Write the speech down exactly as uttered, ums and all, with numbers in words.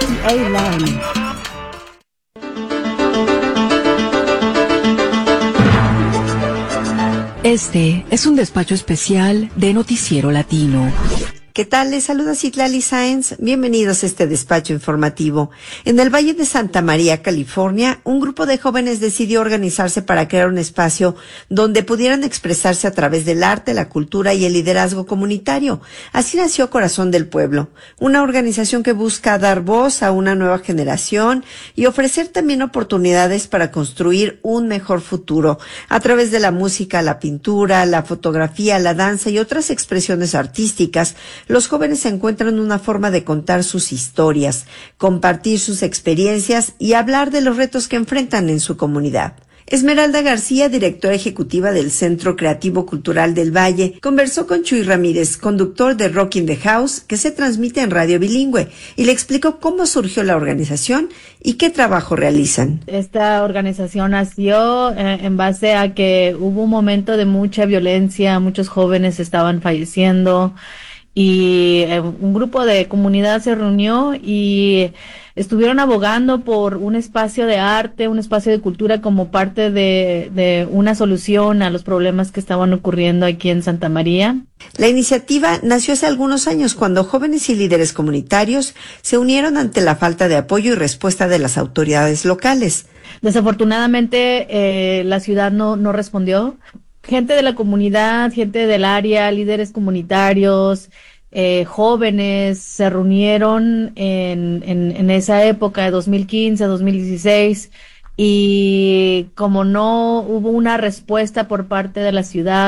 A-Line. Este es un despacho especial de Noticiero Latino. ¿Qué tal? Les saluda Citlali Sáenz. Bienvenidos a este despacho informativo. En el Valle de Santa María, California, un grupo de jóvenes decidió organizarse para crear un espacio donde pudieran expresarse a través del arte, la cultura y el liderazgo comunitario. Así nació Corazón del Pueblo, una organización que busca dar voz a una nueva generación y ofrecer también oportunidades para construir un mejor futuro a través de la música, la pintura, la fotografía, la danza y otras expresiones artísticas. Los jóvenes encuentran una forma de contar sus historias, compartir sus experiencias y hablar de los retos que enfrentan en su comunidad. Esmeralda García, directora ejecutiva del Centro Creativo Cultural del Valle, conversó con Chuy Ramírez, conductor de Rock in the House, que se transmite en radio bilingüe, y le explicó cómo surgió la organización y qué trabajo realizan. Esta organización nació eh, en base a que hubo un momento de mucha violencia, muchos jóvenes estaban falleciendo, y eh, un grupo de comunidad se reunió y estuvieron abogando por un espacio de arte, un espacio de cultura como parte de, de una solución a los problemas que estaban ocurriendo aquí en Santa María. La iniciativa nació hace algunos años cuando jóvenes y líderes comunitarios se unieron ante la falta de apoyo y respuesta de las autoridades locales. Desafortunadamente, eh, la ciudad no, no respondió. Gente de la comunidad, gente del área, líderes comunitarios, eh, jóvenes se reunieron en, en, en esa época de dos mil quince, dos mil dieciséis, y como no hubo una respuesta por parte de la ciudad,